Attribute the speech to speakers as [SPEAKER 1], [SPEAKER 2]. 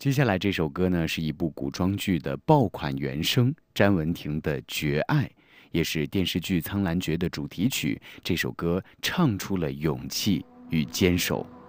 [SPEAKER 1] 接下来这首歌呢，是一部古装剧的爆款原声，詹雯婷的《绝爱》，也是电视剧《苍兰诀》的主题曲。这首歌唱出了勇气与坚守。